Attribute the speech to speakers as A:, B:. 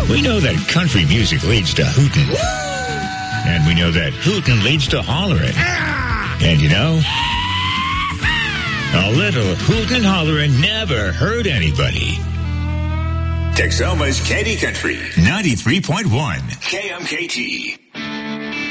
A: We know that country music leads to hootin'. And we know that hootin' leads to hollerin'. And you know, a little hootin' and hollerin' never hurt anybody. Texoma's Candy Country 93.1 KMKT.